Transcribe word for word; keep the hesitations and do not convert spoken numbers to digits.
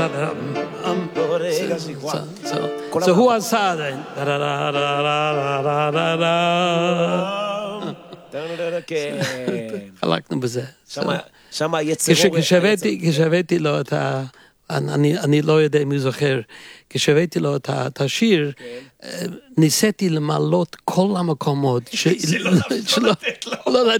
So who עשה זה? חלקנו בזה. שמה יצרו... כשהבאתי לו את ה... אני לא יודע מי זוכר, כשהבאתי לו את השיר, ניסיתי למלות כל המקומות שלא לתת לו.